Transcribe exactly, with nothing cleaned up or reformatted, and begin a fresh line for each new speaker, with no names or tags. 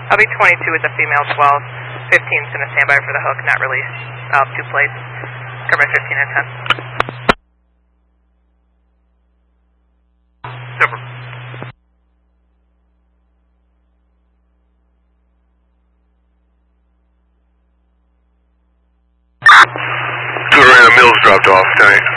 I'll be twenty-two with the female twelve. fifteen's going to stand by for the hook, not release. I'll have two plates. Cover by fifteen and ten.
Super. Two random Mills dropped off tonight.